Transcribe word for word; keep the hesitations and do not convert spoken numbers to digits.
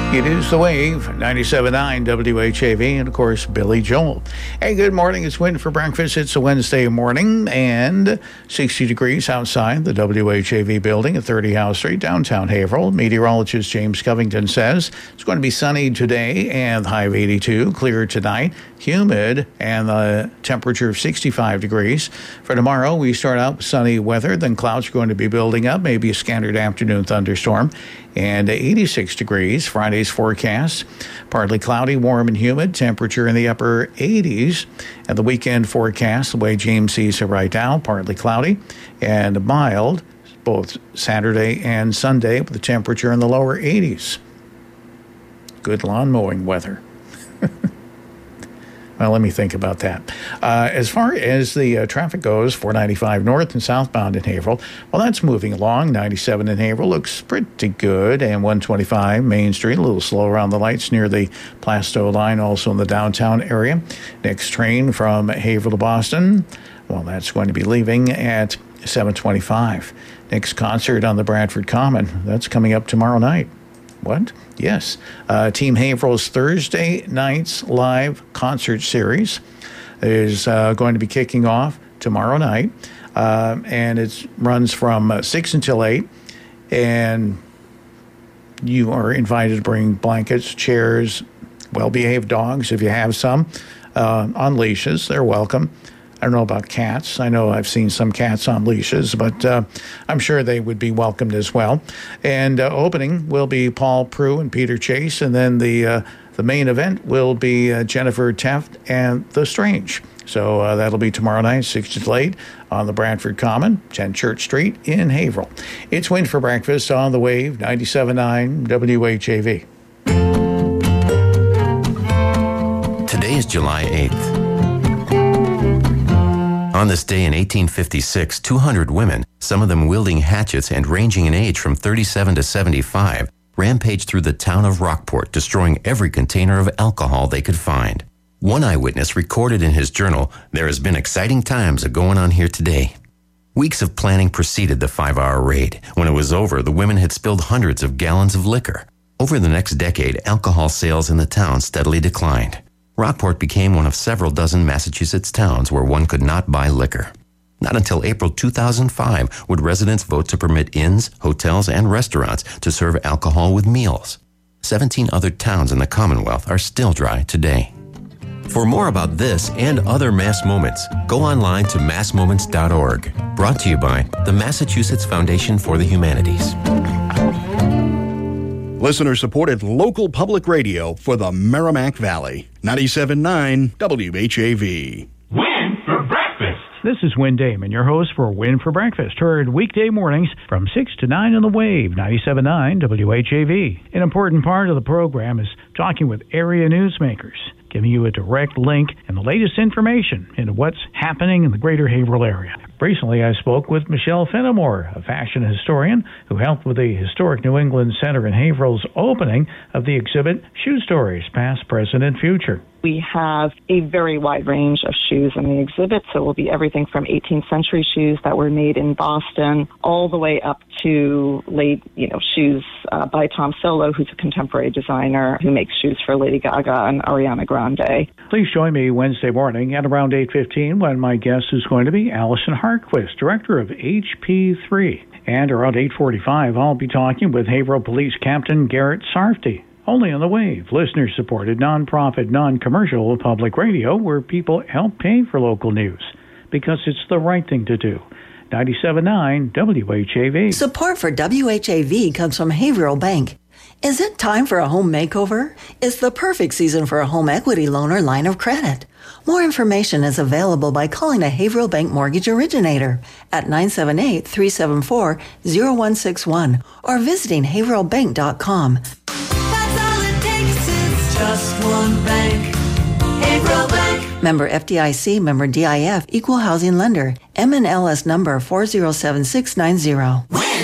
It is The Wave, ninety-seven point nine W H A V, and of course, Billy Joel. Hey, good morning. It's Win for breakfast. It's a Wednesday morning, and sixty degrees outside the W H A V building at thirty House Street, downtown Haverhill. Meteorologist James Covington says it's going to be sunny today and high of eighty-two, clear tonight, humid, and the temperature of sixty-five degrees. For tomorrow, we start out with sunny weather, then clouds are going to be building up, maybe a scattered afternoon thunderstorm, and eighty-six degrees. Friday's forecast, partly cloudy, warm and humid, temperature in the upper eighties. And the weekend forecast, the way James sees it right now, partly cloudy and mild, both Saturday and Sunday, with the temperature in the lower eighties. Good lawn mowing weather. Well, let me think about that. Uh, as far as the uh, traffic goes, four ninety-five north and southbound in Haverhill, well, that's moving along. ninety-seven in Haverhill looks pretty good. And one twenty-five Main Street, a little slow around the lights near the Plastow line, also in the downtown area. Next train from Haverhill to Boston, well, that's going to be leaving at seven twenty-five. Next concert on the Bradford Common, that's coming up tomorrow night. What? Yes. Uh, Team Haverhill's Thursday night's live concert series is uh, going to be kicking off tomorrow night. Uh, and it runs from uh, six until eight. And you are invited to bring blankets, chairs, well-behaved dogs if you have some, uh, on leashes. They're welcome. I don't know about cats. I know I've seen some cats on leashes, but uh, I'm sure they would be welcomed as well. And uh, opening will be Paul Prue and Peter Chase, and then the uh, the main event will be uh, Jennifer Teft and The Strange. So uh, that'll be tomorrow night, six to eight, on the Bradford Common, ten Church Street in Haverhill. It's Win for breakfast on the Wave, ninety-seven point nine W H A V. Today is July eighth. On this day in eighteen fifty-six, two hundred women, some of them wielding hatchets and ranging in age from thirty-seven to seventy-five, rampaged through the town of Rockport, destroying every container of alcohol they could find. One eyewitness recorded in his journal, "There has been exciting times a-going on here today." Weeks of planning preceded the five-hour raid. When it was over, the women had spilled hundreds of gallons of liquor. Over the next decade, alcohol sales in the town steadily declined. Rockport became one of several dozen Massachusetts towns where one could not buy liquor. Not until April two thousand five would residents vote to permit inns, hotels, and restaurants to serve alcohol with meals. seventeen other towns in the Commonwealth are still dry today. For more about this and other Mass Moments, go online to mass moments dot org. Brought to you by the Massachusetts Foundation for the Humanities. Listener-supported local public radio for the Merrimack Valley. ninety-seven point nine W H A V. Win for breakfast. This is Win Damon, your host for Win for Breakfast, heard weekday mornings from six to nine on the Wave, ninety-seven point nine W H A V. An important part of the program is talking with area newsmakers, giving you a direct link and the latest information into what's happening in the greater Haverhill area. Recently, I spoke with Michelle Fenimore, a fashion historian who helped with the historic New England Center in Haverhill's opening of the exhibit Shoe Stories, Past, Present, and Future. We have a very wide range of shoes in the exhibit, so it will be everything from eighteenth century shoes that were made in Boston all the way up to late, you know, shoes uh, by Tom Solo, who's a contemporary designer who makes shoes for Lady Gaga and Ariana Grande. Please join me Wednesday morning at around eight fifteen when my guest is going to be Allison Hartquist, director of H P three. And around eight forty-five, I'll be talking with Haverhill Police Captain Garrett Sarfty. Only on the Wave, listener-supported, non-profit, non-commercial public radio where people help pay for local news because it's the right thing to do. ninety-seven point nine W H A V. Support for W H A V comes from Haverhill Bank. Is it time for a home makeover? It's the perfect season for a home equity loan or line of credit. More information is available by calling a Haverhill Bank mortgage originator at nine seven eight, three seven four, zero one six one or visiting haverhill bank dot com. Just one bank, Haverhill Bank. Member F D I C, member D I F, equal housing lender. M N L S number four zero seven six nine zero.